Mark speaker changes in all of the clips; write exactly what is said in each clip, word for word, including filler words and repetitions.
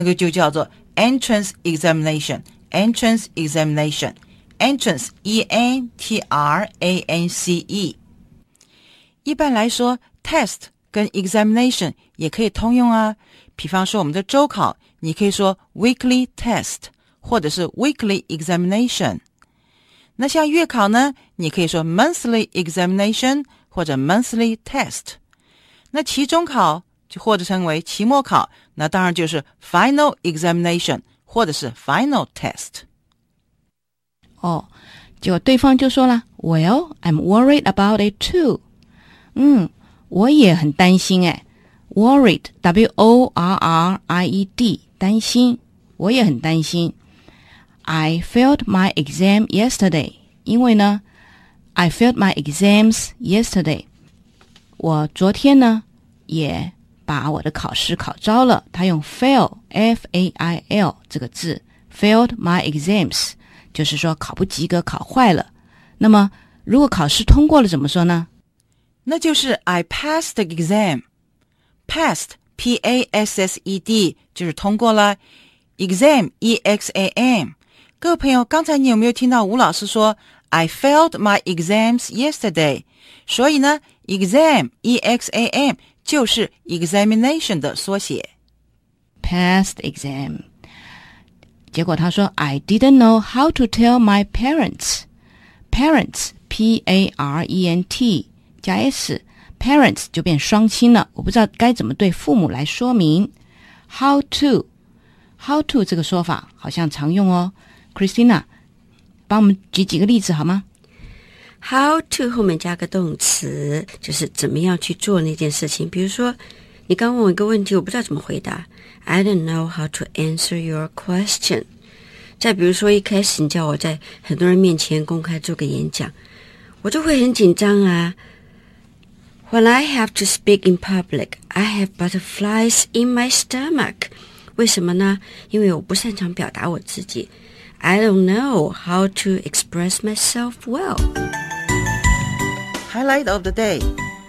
Speaker 1: 那个就叫做 entrance examination entrance examination entrance E N T R A N C E。 一般来说 test 跟 examination 也可以通用啊，比方说我们的周考，你可以说 weekly test 或者是 weekly examination。 那像月考呢，你可以说 monthly examination 或者 monthly test。 那期中考就或者称为期末考，那当然就是 final examination 或者是 final test。
Speaker 2: 哦，结果对方就说了 Well, I'm worried about it too。 嗯，我也很担心诶。 Worried W O R R I E D 担心，我也很担心。 I failed my exam yesterday。 因为呢 I failed my exams yesterday， 我昨天呢也把我的考试考糟了。他用 fail F A I L 这个字， failed my exams 就是说考不及格，考坏了。那么如果考试通过了怎么说呢？
Speaker 1: 那就是 I passed the exam。 passed P A S S E D 就是通过了， exam E X A M。 各位朋友，刚才你有没有听到吴老师说 I failed my exams yesterday？ 所以呢 exam E X A M 就是 examination 的缩写。
Speaker 2: Passed exam。 结果他说 I didn't know how to tell my parents。 Parents P A R E N T 加 S， Parents 就变双亲了，我不知道该怎么对父母来说明。 How to How to 这个说法好像常用哦。 Christina 帮我们举几个例子好吗？
Speaker 3: How to 后面加个动词，就是怎么样去做那件事情。比如说你刚问我一个问题，我不知道怎么回答， I don't know how to answer your question。 再比如说一开始你叫我在很多人面前公开做个演讲，我就会很紧张啊。 When I have to speak in public, I have butterflies in my stomach。 为什么呢？因为我不擅长表达我自己， I don't know how to express myself well。
Speaker 1: Highlight of the day。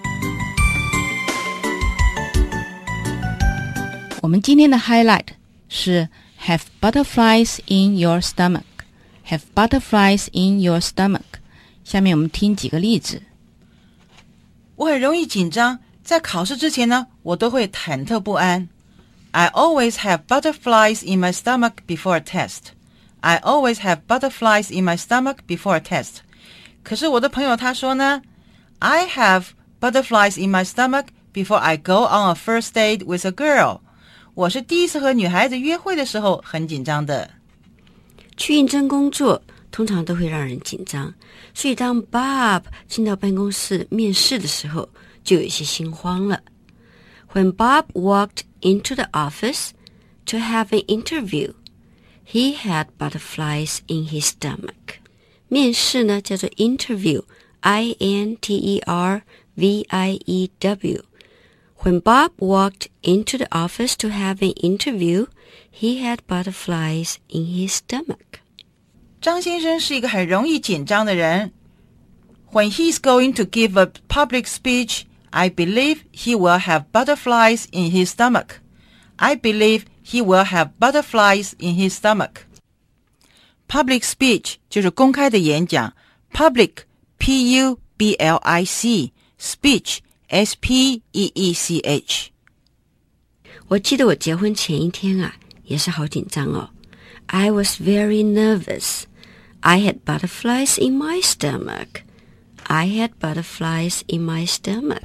Speaker 2: 我们今天的 highlight 是 have butterflies in your stomach。 Have butterflies in your stomach。 下面我们听几个例子。
Speaker 1: 我很容易紧张，在考试之前呢，我都会忐忑不安。I always have butterflies in my stomach before a test. I always have butterflies in my stomach before a test. 可是我的朋友他说呢 I have butterflies in my stomach before I go on a first date with a girl. 我是第一次和女孩子约会的时候很紧张的。
Speaker 3: 去应征工作通常都会让人紧张，所以当 Bob 进到办公室面试的时候就有一些心慌了。 When Bob walked into the office to have an interview, he had butterflies in his stomach. 面试呢叫做 interview I N T E R V I E W. When Bob walked into the office to have an interview, he had butterflies in his stomach.
Speaker 1: 张先生是一个很容易紧张的人。When he's going to give a public speech, I believe he will have butterflies in his stomach. I believe he will have butterflies in his stomach. Public speech 就是公开的演讲。Public P U B L I C Speech S P E E C H。
Speaker 3: 我记得我结婚前一天啊也是好紧张哦。 I was very nervous. I had butterflies in my stomach. I had butterflies in my stomach.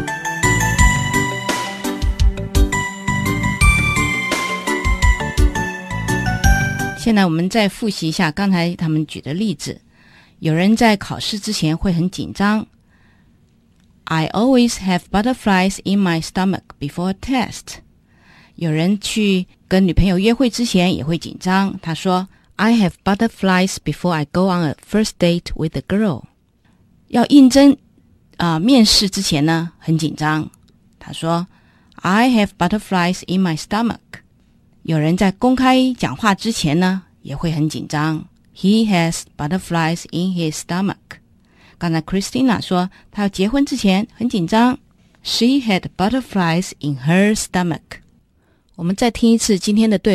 Speaker 2: 现在我们再复习一下刚才他们举的例子。有人在考试之前会很紧张。I always have butterflies in my stomach before a test. 有人去跟女朋友约会之前也会紧张，他说 I have butterflies before I go on a first date with a girl. 要应征、呃、面试之前呢很紧张，他说 I have butterflies in my stomach. 有人在公开讲话之前呢也会很紧张， He has butterflies in his stomach. 刚才 Christina 说她要结婚之前很紧张， She had butterflies in her stomach. 我们再听一次今天的对